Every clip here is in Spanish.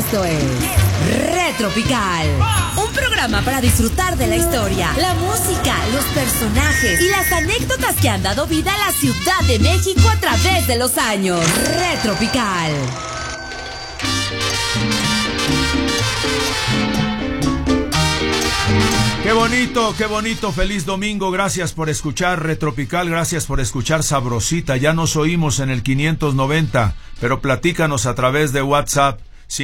Esto es Retropical, un programa para disfrutar de la historia, la música, los personajes y las anécdotas que han dado vida a la Ciudad de México a través de los años. Retropical. Qué bonito, feliz domingo, gracias por escuchar Retropical, gracias por escuchar Sabrosita, ya nos oímos en el 590, pero platícanos a través de WhatsApp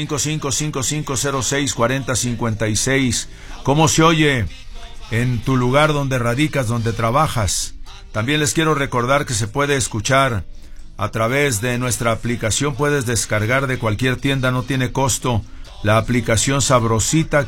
5555064056, ¿cómo se oye en tu lugar donde radicas, donde trabajas? También les quiero recordar que se puede escuchar a través de nuestra aplicación, puedes descargar de cualquier tienda, no tiene costo, la aplicación Sabrosita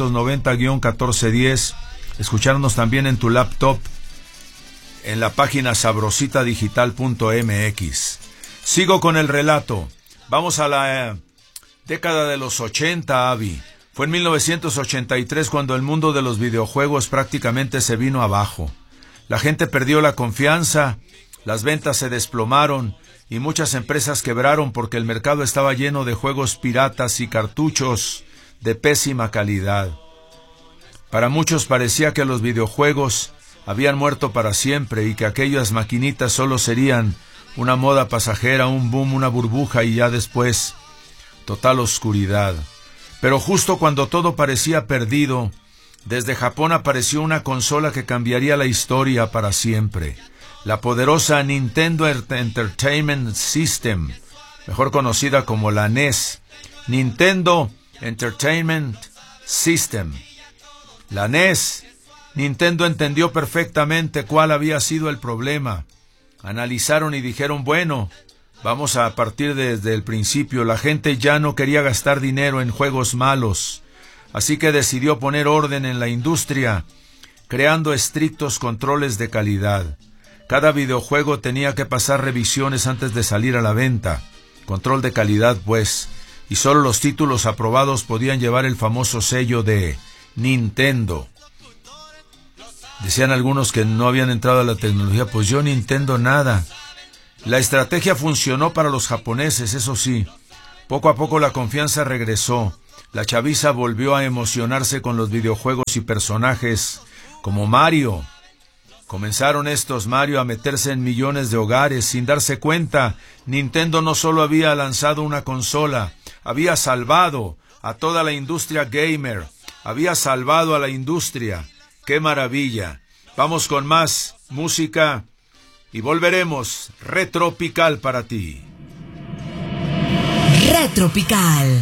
590-1410, escucharnos también en tu laptop, en la página sabrositadigital.mx. Sigo con el relato, vamos a la década de los 80, Avi. Fue en 1983 cuando el mundo de los videojuegos prácticamente se vino abajo. La gente perdió la confianza, las ventas se desplomaron, y muchas empresas quebraron porque el mercado estaba lleno de juegos piratas y cartuchos de pésima calidad. Para muchos parecía que los videojuegos habían muerto para siempre y que aquellas maquinitas solo serían una moda pasajera, un boom, una burbuja y ya después total oscuridad. Pero justo cuando todo parecía perdido, desde Japón apareció una consola que cambiaría la historia para siempre. La poderosa Nintendo Entertainment System, mejor conocida como la NES, Nintendo Entertainment System. La NES, Nintendo entendió perfectamente cuál había sido el problema. Analizaron y dijeron, bueno, vamos a partir desde el principio. La gente ya no quería gastar dinero en juegos malos, así que decidió poner orden en la industria, creando estrictos controles de calidad. Cada videojuego tenía que pasar revisiones antes de salir a la venta. Control de calidad, pues. Y solo los títulos aprobados podían llevar el famoso sello de Nintendo. Decían algunos que no habían entrado a la tecnología, pues yo Nintendo nada. La estrategia funcionó para los japoneses, eso sí. Poco a poco la confianza regresó. La chaviza volvió a emocionarse con los videojuegos y personajes como Mario. Comenzaron estos Mario a meterse en millones de hogares sin darse cuenta. Nintendo no solo había lanzado una consola, había salvado a toda la industria gamer, había salvado a la industria. ¡Qué maravilla! Vamos con más música y volveremos. Retropical para ti. Retropical.